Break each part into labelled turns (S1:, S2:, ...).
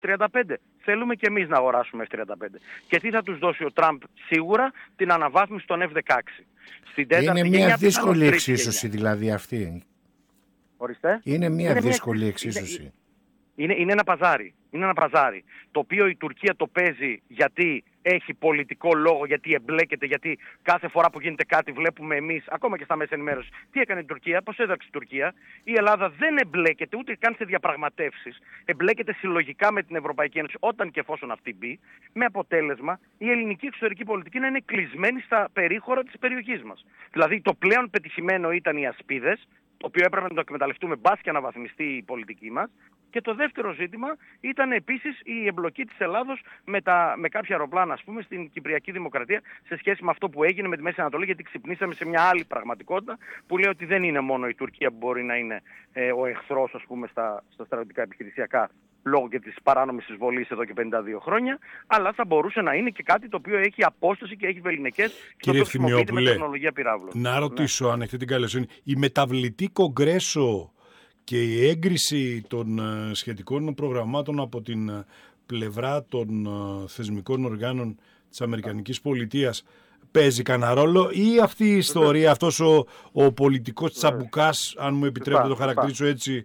S1: F-35. Θέλουμε και εμείς να αγοράσουμε F-35. Και τι θα τους δώσει ο Τραμπ? Σίγουρα την αναβάθμιση των F-16.
S2: Είναι μια δύσκολη εξίσωση δηλαδή αυτή.
S1: Ορίστε.
S2: Είναι μια δύσκολη εξίσωση.
S1: Είναι ένα παζάρι. Είναι ένα παζάρι. Το οποίο η Τουρκία το παίζει γιατί έχει πολιτικό λόγο, γιατί εμπλέκεται, γιατί κάθε φορά που γίνεται κάτι βλέπουμε εμείς, ακόμα και στα μέσα ενημέρωση, τι έκανε η Τουρκία, πώς έδραξε η Τουρκία. Η Ελλάδα δεν εμπλέκεται ούτε καν σε διαπραγματεύσεις. Εμπλέκεται συλλογικά με την Ευρωπαϊκή Ένωση όταν και εφόσον αυτή μπει, με αποτέλεσμα η ελληνική εξωτερική πολιτική να είναι κλεισμένη στα περίχωρα της περιοχής μας. Δηλαδή το πλέον πετυχημένο ήταν οι ασπίδες, το οποίο έπρεπε να το εκμεταλλευτούμε μπας και να αναβαθμιστεί η πολιτική μας. Και το δεύτερο ζήτημα ήταν επίσης η εμπλοκή της Ελλάδος με κάποια αεροπλάνα, ας πούμε, στην Κυπριακή Δημοκρατία σε σχέση με αυτό που έγινε με τη Μέση Ανατολή, γιατί ξυπνήσαμε σε μια άλλη πραγματικότητα που λέει ότι δεν είναι μόνο η Τουρκία που μπορεί να είναι ο εχθρός, ας πούμε, στα στρατιωτικά επιχειρησιακά λόγω και της παράνομης εισβολής εδώ και 52 χρόνια, αλλά θα μπορούσε να είναι και κάτι το οποίο έχει απόσταση και έχει βεληνικές και το οποίο χρησιμοποιείται με τεχνολογία πυράβλων.
S3: Να ρωτήσω, αν έχετε την καλοσύνη, η μεταβλητή Κογκρέσο και η έγκριση των σχετικών προγραμμάτων από την πλευρά των θεσμικών οργάνων της Αμερικανικής Πολιτείας παίζει κανένα ρόλο, ή αυτή η ιστορία, αυτός ο πολιτικός τσαμπουκάς, αν μου επιτρέπετε το χαρακτηρίσω έτσι,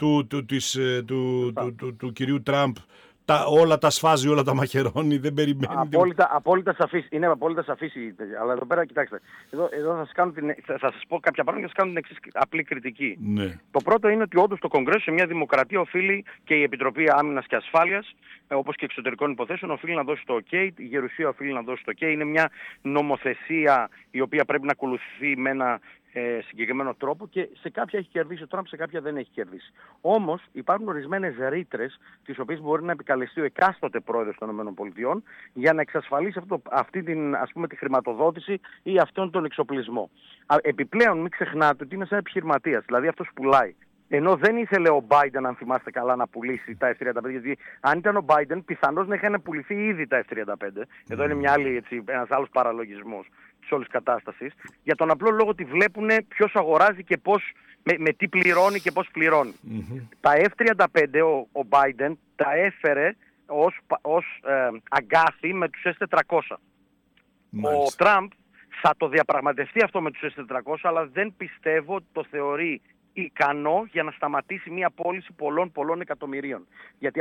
S3: του κυρίου Τραμπ, όλα τα σφάζει, όλα τα μαχαιρώνει, δεν περιμένει.
S1: Απόλυτα σαφής. Είναι απόλυτα σαφής. Αλλά εδώ πέρα, κοιτάξτε, εδώ θα σας πω κάποια πράγματα και θα σας κάνω την εξής απλή κριτική.
S3: Ναι.
S1: Το πρώτο είναι ότι όντως το Κογκρέσο σε μια δημοκρατία οφείλει, και η Επιτροπή Άμυνας και Ασφάλειας, όπως και Εξωτερικών Υποθέσεων, οφείλει να δώσει το OK, η Γερουσία οφείλει να δώσει το OK. Είναι μια νομοθεσία η οποία πρέπει να ακολουθεί με ένα συγκεκριμένο τρόπο, και σε κάποια έχει κερδίσει ο Τραμπ, σε κάποια δεν έχει κερδίσει. Όμως υπάρχουν ορισμένες ρήτρες τις οποίες μπορεί να επικαλεστεί ο εκάστοτε πρόεδρος των ΗΠΑ για να εξασφαλίσει αυτή την, ας πούμε, τη χρηματοδότηση ή αυτόν τον εξοπλισμό. Επιπλέον μην ξεχνάτε ότι είναι σαν επιχειρηματίας, δηλαδή αυτός πουλάει. Ενώ δεν ήθελε ο Biden, αν θυμάστε καλά, να πουλήσει τα F-35, γιατί αν ήταν ο Biden πιθανώς να είχαν πουληθεί ήδη τα F-35. Εδώ είναι ένας άλλος παραλογισμός της όλης κατάστασης, για τον απλό λόγο ότι βλέπουν ποιος αγοράζει και πώς, με τι πληρώνει και πώς πληρώνει. Τα F-35 ο Biden τα έφερε ως αγκάθι με τους S-400. Ο Τραμπ θα το διαπραγματευτεί αυτό με τους S-400, αλλά δεν πιστεύω ότι το θεωρεί ικανό για να σταματήσει μια πώληση πολλών εκατομμυρίων. Γιατί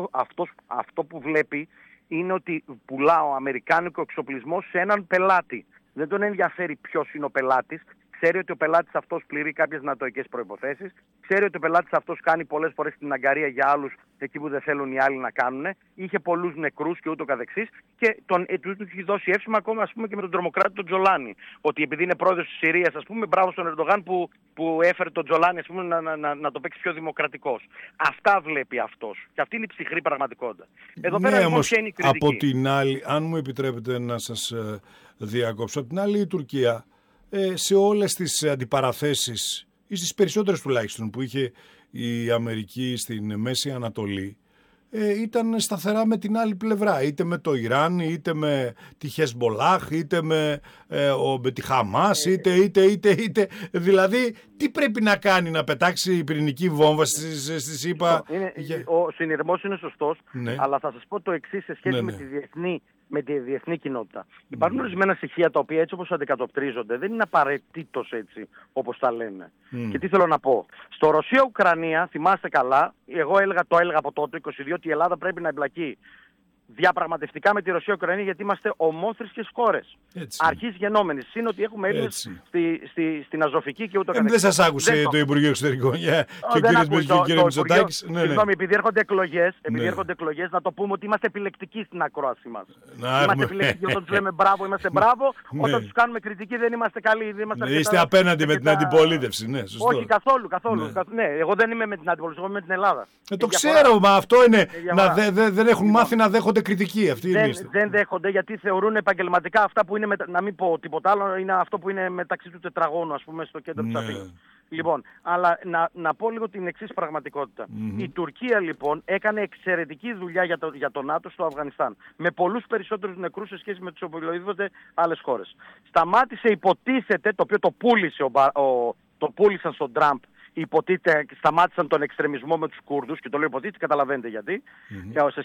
S1: αυτό που βλέπει είναι ότι πουλά ο αμερικάνικο εξοπλισμό σε έναν πελάτη. Δεν τον ενδιαφέρει ποιος είναι ο πελάτης. Ξέρει ότι ο πελάτης αυτός πληρεί κάποιες νατοικές προϋποθέσεις. Ξέρει ότι ο πελάτης αυτός κάνει πολλές φορές την αγκαρία για άλλους εκεί που δεν θέλουν οι άλλοι να κάνουν. Είχε πολλούς νεκρούς και ούτω καθεξής. Και του έχει δώσει εύσημα ακόμα, ας πούμε, και με τον τρομοκράτη τον Τζολάνι. Ότι επειδή είναι πρόεδρος της Συρίας, ας πούμε, μπράβο στον Ερντογάν που έφερε τον Τζολάνι, ας πούμε, να το παίξει πιο δημοκρατικός. Αυτά βλέπει αυτός. Και αυτή είναι η ψυχρή πραγματικότητα. Εδώ πέρα λοιπόν ποια είναι η κριτική.
S3: Από την άλλη, αν μου επιτρέπετε να σας διακόψω, από την άλλη η Τουρκία, σε όλες τις αντιπαραθέσεις, ή στις περισσότερες τουλάχιστον, που είχε η Αμερική στην Μέση Ανατολή, ήταν σταθερά με την άλλη πλευρά, είτε με το Ιράν, είτε με τη Χεσμολάχ, είτε με τη Χαμάς, είτε. Δηλαδή, τι πρέπει να κάνει, να πετάξει πυρηνική βόμβα στις ΗΠΑ?
S1: Ο συνειρμός είναι σωστός,
S3: ναι.
S1: Αλλά θα σας πω το εξής σε σχέση με τη διεθνή κοινότητα. Υπάρχουν ορισμένα στοιχεία τα οποία έτσι όπως αντικατοπτρίζονται δεν είναι απαραίτητος έτσι όπως τα λένε. Και τι θέλω να πω. Στο Ρωσία-Ουκρανία, θυμάστε καλά, εγώ το έλεγα από τότε, 22, ότι η Ελλάδα πρέπει να εμπλακεί διαπραγματευτικά με τη Ρωσία-Ουκρανία, γιατί είμαστε ομόθρησκες χώρες. Αρχής γενόμενης. Είναι ότι έχουμε Έλληνες στην Αζωφική και ούτω καθεξής.
S3: Δεν σας άκουσε το Υπουργείο Εξωτερικών και ο κύριος Μητσοτάκης.
S1: Συγγνώμη, επειδή έρχονται εκλογές, να το πούμε ότι είμαστε επιλεκτικοί στην ακρόαση μας. Είμαστε επιλεκτικοί όταν τους λέμε μπράβο, είμαστε μπράβο. Όταν τους κάνουμε κριτική δεν είμαστε καλοί.
S3: Είστε απέναντι με την αντιπολίτευση.
S1: Όχι, καθόλου. Ναι, εγώ δεν είμαι με την αντιπολίτευση, εγώ είμαι με την Ελλάδα.
S3: Το ξέρω, μα αυτό είναι. Δεν έχουν μάθει να δέχονται κριτική.
S1: Δεν δέχονται, γιατί θεωρούν επαγγελματικά αυτά που είναι, να μην πω τίποτα άλλο, είναι αυτό που είναι μεταξύ του τετραγώνου, ας πούμε, στο κέντρο της Αθήνας. Λοιπόν, αλλά να πω λίγο την εξής πραγματικότητα. Η Τουρκία λοιπόν έκανε εξαιρετική δουλειά για το ΝΑΤΟ στο Αφγανιστάν. Με πολλούς περισσότερους νεκρούς σε σχέση με τους οποιοδήποτε άλλες χώρες. Σταμάτησε, υποτίθεται, το οποίο το πούλησαν στον Τραμπ, υποτίθεται σταμάτησαν τον εξτρεμισμό με τους Κούρδους, και το λέω υποτίθεται, καταλαβαίνετε γιατί, σε